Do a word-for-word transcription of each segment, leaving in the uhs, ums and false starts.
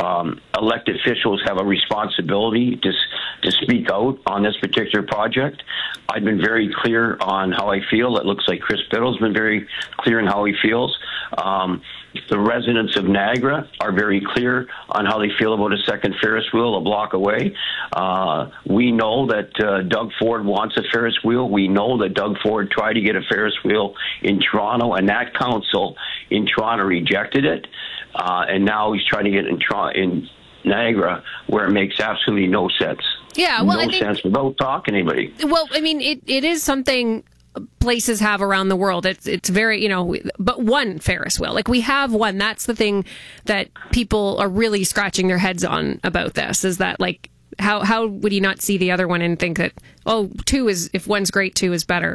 um, elected officials have a responsibility to to speak out on this particular project. I've been very clear on how I feel. It looks like Chris Biddle's been very clear on how he feels. Um, the residents of Niagara are very clear on how they feel about a second Ferris wheel a block away. Uh, we know that uh, Doug Ford wants a Ferris wheel. We know that Doug Ford tried to get a Ferris wheel in Toronto, and that council in Toronto rejected it. Uh, and now he's trying to get it in, Toronto, in Niagara, where it makes absolutely no sense. Yeah, well, no I think, sense without talking to anybody. Well, I mean, it, it is something places have around the world. It's it's very, you know, but one Ferris wheel. Like, we have one. That's the thing that people are really scratching their heads on about this, is that, like, how how would you not see the other one and think that, oh, two is, if one's great, two is better?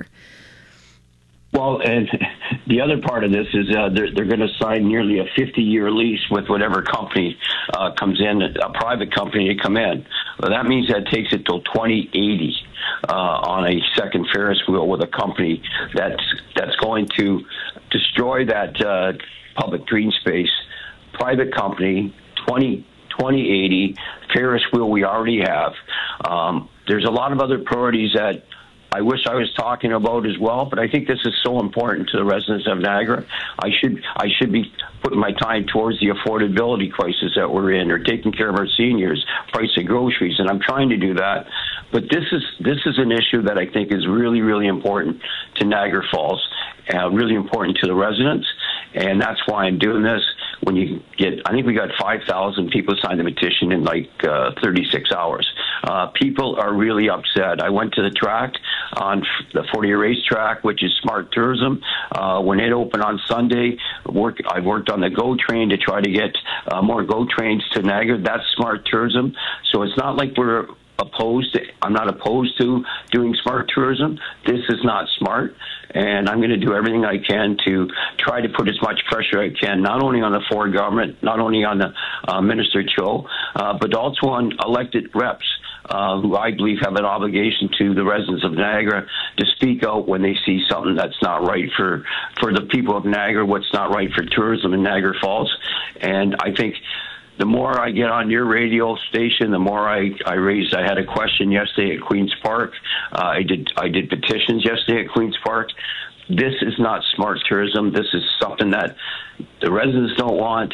Well, and the other part of this is uh, they're, they're going to sign nearly a fifty-year lease with whatever company uh, comes in, a private company to come in. Well, that means that takes it till twenty eighty uh, on a second Ferris wheel with a company that's that's going to destroy that uh, public green space. Private company, twenty eighty, Ferris wheel we already have. Um, there's a lot of other priorities that I wish I was talking about as well, but I think this is so important to the residents of Niagara. I should I should be putting my time towards the affordability crisis that we're in, or taking care of our seniors, price of groceries, and I'm trying to do that. But this is this is an issue that I think is really, really important to Niagara Falls, uh, really important to the residents, and that's why I'm doing this. When you get, I think we got five thousand people signed the petition in like uh, thirty-six hours. Uh, people are really upset. I went to the track on the forty-year racetrack, which is Smart Tourism. Uh, when it opened on Sunday, work, I worked on the GO train to try to get uh, more GO trains to Niagara. That's Smart Tourism. So it's not like we're opposed to, I'm not opposed to doing smart tourism. This is not smart, and I'm going to do everything I can to try to put as much pressure I can, not only on the Ford government, not only on the uh, Minister Cho, uh, but also on elected reps uh, who I believe have an obligation to the residents of Niagara to speak out when they see something that's not right for, for the people of Niagara, what's not right for tourism in Niagara Falls. And I think the more I get on your radio station, the more I, I raised. I had a question yesterday at Queen's Park. Uh, I did I did petitions yesterday at Queen's Park. This is not smart tourism. This is something that the residents don't want.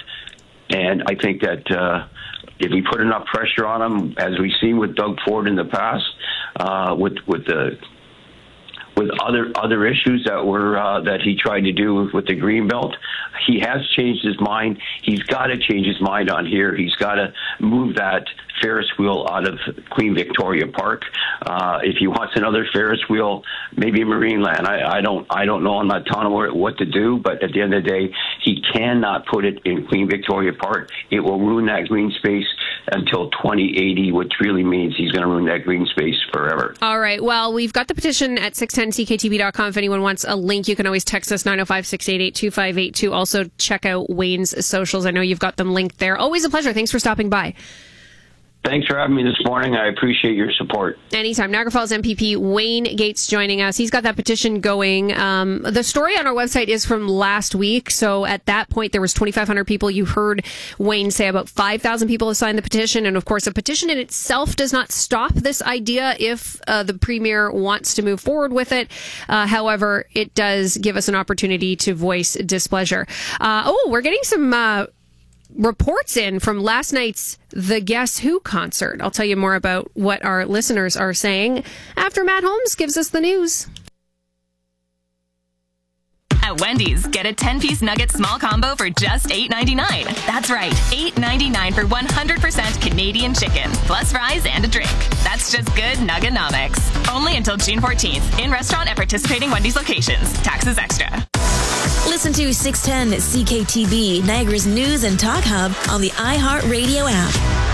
And I think that uh, if we put enough pressure on them, as we've seen with Doug Ford in the past, uh, with with the with other other issues that were uh, that he tried to do with, with the Greenbelt, he has changed his mind. He's got to change his mind on here. He's got to move that Ferris wheel out of Queen Victoria Park. Uh, if he wants another Ferris wheel, maybe Marineland. I, I don't I don't know. I'm not telling him what to do, but at the end of the day, he cannot put it in Queen Victoria Park. It will ruin that green space until twenty eighty, which really means he's going to ruin that green space forever. All right. Well, we've got the petition at six ten C K T B dot com. If anyone wants a link, you can always text us nine oh five, six eight eight, two five eight two. Also, check out Wayne's socials. I know you've got them linked there. Always a pleasure. Thanks for stopping by. Thanks for having me this morning. I appreciate your support. Anytime. Niagara Falls M P P Wayne Gates joining us. He's got that petition going. Um, the story on our website is from last week. So at that point, there was twenty-five hundred people. You heard Wayne say about five thousand people have signed the petition. And of course, a petition in itself does not stop this idea if uh, the premier wants to move forward with it. Uh, however, it does give us an opportunity to voice displeasure. Uh, oh, we're getting some uh, reports in from last night's The Guess Who concert. I'll tell you more about what our listeners are saying after Matt Holmes gives us the news. At Wendy's, get a ten-piece nugget small combo for just eight ninety-nine. That's right, eight ninety-nine for one hundred percent Canadian chicken, plus fries and a drink. That's just good Nuggenomics. Only until June fourteenth, in restaurant at participating Wendy's locations. Taxes extra. Listen to six ten C K T B, Niagara's news and talk hub on the iHeartRadio app.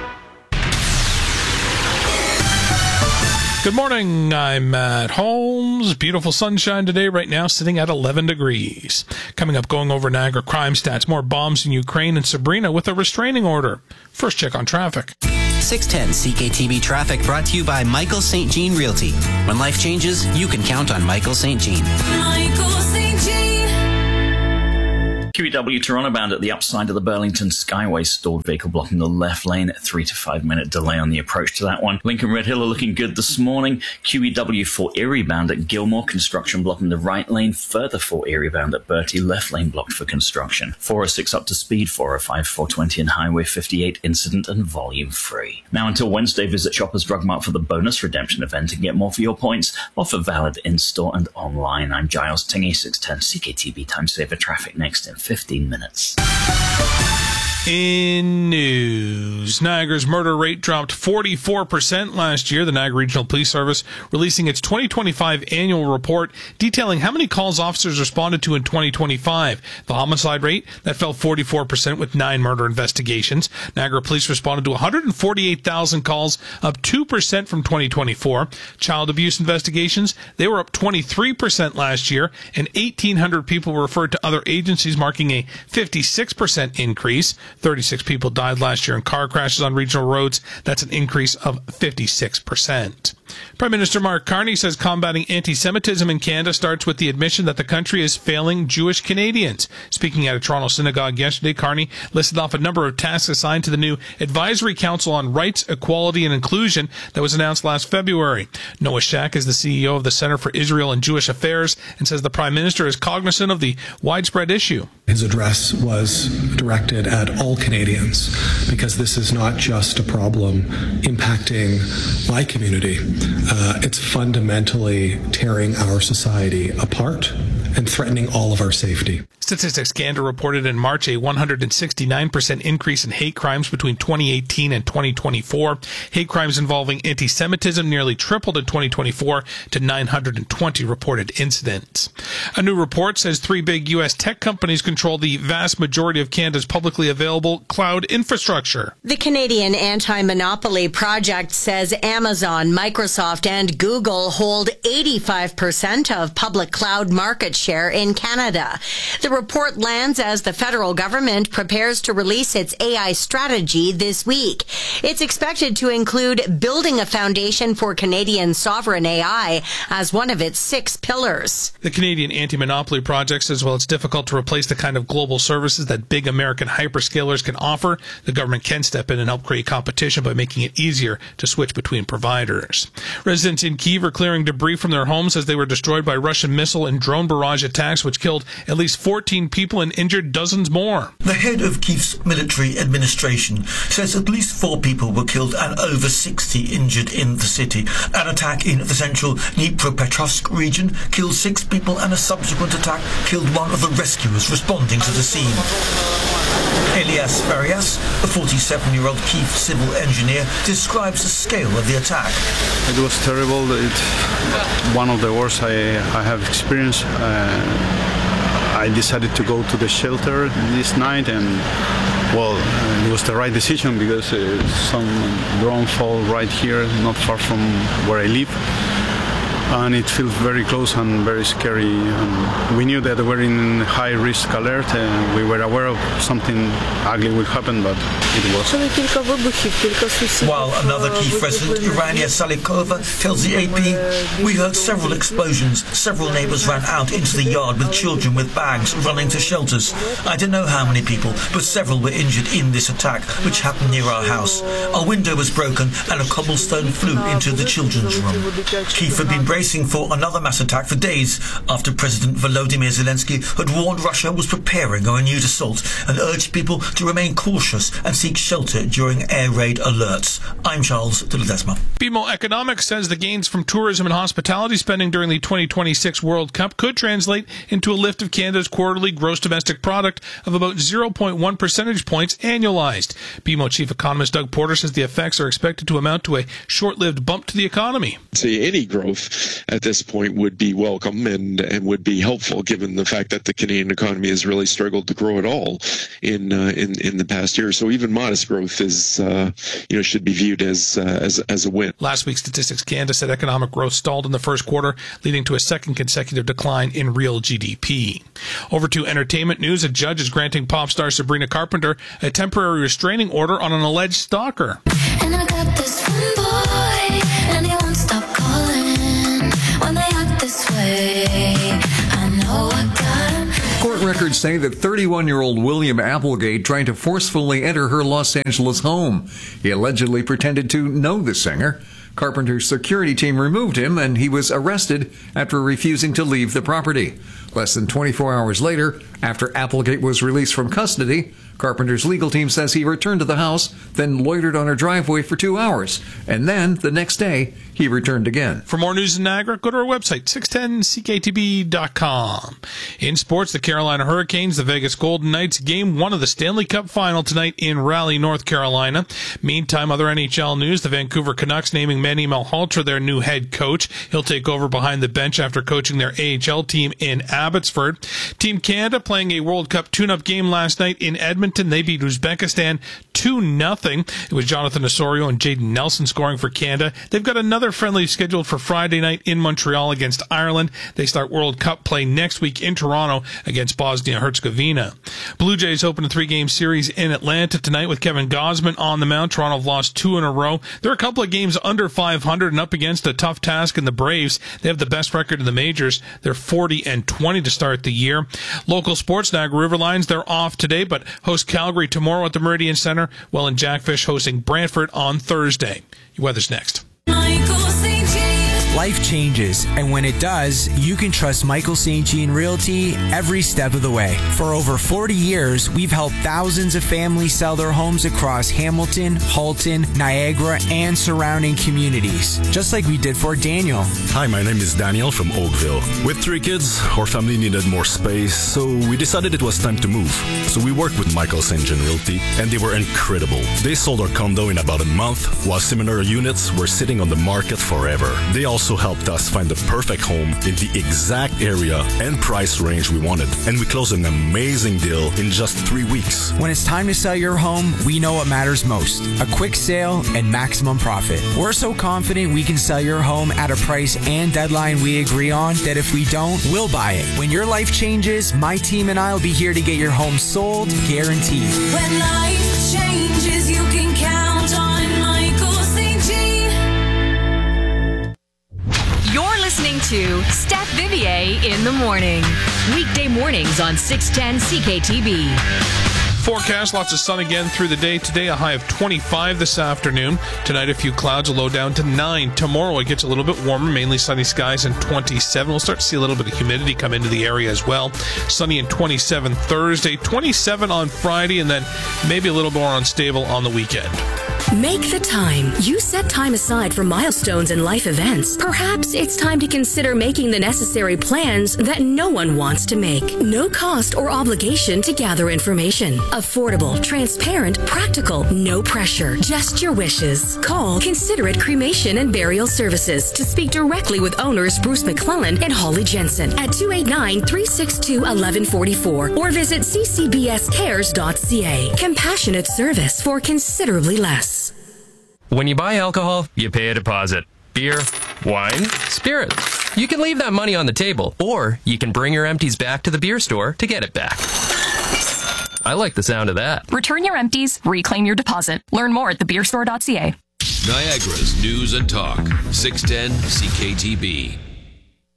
Good morning. I'm Matt Holmes. Beautiful sunshine today, right now sitting at eleven degrees. Coming up, going over Niagara crime stats, more bombs in Ukraine, and Sabrina with a restraining order. First check on traffic. six ten C K T B traffic brought to you by Michael Saint Jean Realty. When life changes, you can count on Michael Saint Jean. Michael Saint Jean. Q E W Toronto bound at the upside of the Burlington Skyway, stalled vehicle blocking the left lane, three to five minute delay on the approach to that one. Lincoln Red Hill are looking good this morning. Q E W for Erie bound at Gilmore, construction blocking the right lane, further for Erie bound at Bertie, left lane blocked for construction. four oh six up to speed, four oh five, four twenty and Highway fifty-eight incident and volume free. Now until Wednesday, visit Shoppers Drug Mart for the bonus redemption event and get more for your points. Offer valid in-store and online. I'm Giles Tingy, six ten C K T B Time Saver Traffic next in fifteen minutes. In news, Niagara's murder rate dropped forty-four percent last year. The Niagara Regional Police Service releasing its twenty twenty-five annual report detailing how many calls officers responded to in twenty twenty-five. The homicide rate, that fell forty-four percent with nine murder investigations. Niagara Police responded to one hundred forty-eight thousand calls, up two percent from twenty twenty-four. Child abuse investigations, they were up twenty-three percent last year, and eighteen hundred people were referred to other agencies, marking a fifty-six percent increase. thirty-six people died last year in car crashes on regional roads. That's an increase of fifty-six percent. Prime Minister Mark Carney says combating anti-Semitism in Canada starts with the admission that the country is failing Jewish Canadians. Speaking at a Toronto synagogue yesterday, Carney listed off a number of tasks assigned to the new Advisory Council on Rights, Equality and Inclusion that was announced last February. Noah Shack is the C E O of the Center for Israel and Jewish Affairs and says the Prime Minister is cognizant of the widespread issue. His address was directed at all Canadians because this is not just a problem impacting my community. Uh, it's fundamentally tearing our society apart and threatening all of our safety. Statistics Canada reported in March a one hundred sixty-nine percent increase in hate crimes between twenty eighteen and twenty twenty-four. Hate crimes involving anti-Semitism nearly tripled in twenty twenty-four to nine hundred twenty reported incidents. A new report says three big U S tech companies control the vast majority of Canada's publicly available cloud infrastructure. The Canadian Anti-Monopoly Project says Amazon, Microsoft, and Google hold eighty-five percent of public cloud market share in Canada. The report lands as the federal government prepares to release its A I strategy this week. It's expected to include building a foundation for Canadian sovereign A I as one of its six pillars. The Canadian Anti-Monopoly Project says while it's difficult to replace the kind of global services that big American hyperscalers can offer, the government can step in and help create competition by making it easier to switch between providers. Residents in Kyiv are clearing debris from their homes as they were destroyed by Russian missile and drone barrage attacks, which killed at least fourteen people and injured dozens more. The head of Kyiv's military administration says at least four people were killed and over sixty injured in the city. An attack in the central Dnipropetrovsk region killed six people and a subsequent attack killed one of the rescuers responding to the scene. Elias Farias, a forty-seven-year-old Kyiv civil engineer, describes the scale of the attack. It was terrible. It's one of the worst I, I have experienced. Uh, I decided to go to the shelter this night, and well, it was the right decision because uh, some drone fall right here, not far from where I live. And it feels very close and very scary. And we knew that we were in high-risk alert. And we were aware of something ugly would happen, but it was. While another Kyiv resident, Irania Salikova, tells the A P, we heard several explosions. Several neighbours ran out into the yard with children with bags running to shelters. I don't know how many people, but several were injured in this attack, which happened near our house. Our window was broken and a cobblestone flew into the children's room. Kyiv had been bracing for another mass attack for days after President Volodymyr Zelensky had warned Russia was preparing a renewed assault and urged people to remain cautious and seek shelter during air raid alerts. I'm Charles de Ledesma. B M O Economics says the gains from tourism and hospitality spending during the twenty twenty-six World Cup could translate into a lift of Canada's quarterly gross domestic product of about zero point one percentage points annualized. B M O Chief Economist Doug Porter says the effects are expected to amount to a short-lived bump to the economy. Say any growth at this point would be welcome and, and would be helpful given the fact that the Canadian economy has really struggled to grow at all in uh, in, in the past year. So even modest growth is uh, you know should be viewed as, uh, as as a win. Last week, Statistics Canada said economic growth stalled in the first quarter, leading to a second consecutive decline in real G D P. Over to entertainment news. A judge is granting pop star Sabrina Carpenter a temporary restraining order on an alleged stalker. And I got this one boy, and he won't stop calling when they act this way. I know I got him. Court records say that thirty-one-year-old William Applegate tried to forcefully enter her Los Angeles home. He allegedly pretended to know the singer. Carpenter's security team removed him, and he was arrested after refusing to leave the property. Less than twenty-four hours later, after Applegate was released from custody, Carpenter's legal team says he returned to the house, then loitered on her driveway for two hours. And then, the next day, he returned again. For more news in Niagara, go to our website, six ten C K T B dot com. In sports, the Carolina Hurricanes, the Vegas Golden Knights, game one of the Stanley Cup final tonight in Raleigh, North Carolina. Meantime, other N H L news, the Vancouver Canucks naming Manny Malhotra their new head coach. He'll take over behind the bench after coaching their A H L team in Abbotsford. Team Canada playing a World Cup tune-up game last night in Edmonton. They beat Uzbekistan two nothing. It was Jonathan Osorio and Jaden Nelson scoring for Canada. They've got another friendly scheduled for Friday night in Montreal against Ireland. They start World Cup play next week in Toronto against Bosnia-Herzegovina. Blue Jays open a three-game series in Atlanta tonight with Kevin Gausman on the mound. Toronto have lost two in a row. They're a couple of games under five hundred and up against a tough task in the Braves. They have the best record in the majors. They're forty and twenty to start the year. Local sports, Niagara River Lions, they're off today, but host Calgary tomorrow at the Meridian Center, while in Jackfish hosting Brantford on Thursday. Your weather's next. Life changes, and when it does, you can trust Michael Saint Jean Realty every step of the way. For over forty years, we've helped thousands of families sell their homes across Hamilton, Halton, Niagara, and surrounding communities, just like we did for Daniel. Hi, my name is Daniel from Oakville. With three kids, our family needed more space, so we decided it was time to move. So we worked with Michael Saint Jean Realty, and they were incredible. They sold our condo in about a month, while similar units were sitting on the market forever. They also also helped us find the perfect home in the exact area and price range we wanted. And we closed an amazing deal in just three weeks. When it's time to sell your home, we know what matters most. A quick sale and maximum profit. We're so confident we can sell your home at a price and deadline we agree on that if we don't, we'll buy it. When your life changes, my team and I will be here to get your home sold, guaranteed. When life changes, you can count on Michael Saint Jean. You're listening to Steph Vivier in the morning. Weekday mornings on six ten C K T B. Forecast, lots of sun again through the day. Today, a high of twenty-five this afternoon. Tonight, a few clouds, a low down to nine. Tomorrow, it gets a little bit warmer, mainly sunny skies and twenty-seven. We'll start to see a little bit of humidity come into the area as well. Sunny and twenty-seven Thursday, twenty-seven on Friday, and then maybe a little more unstable on the weekend. Make the time. You set time aside for milestones and life events. Perhaps it's time to consider making the necessary plans that no one wants to make. No cost or obligation to gather information. Affordable, transparent, practical, no pressure. Just your wishes. Call Considerate Cremation and Burial Services to speak directly with owners Bruce McClellan and Holly Jensen at two eight nine, three six two, one one four four or visit c c b s cares dot c a. Compassionate service for considerably less. When you buy alcohol, you pay a deposit. Beer, wine, spirits. You can leave that money on the table, or you can bring your empties back to the beer store to get it back. I like the sound of that. Return your empties, reclaim your deposit. Learn more at the beer store dot c a. Niagara's News and Talk, six ten C K T B.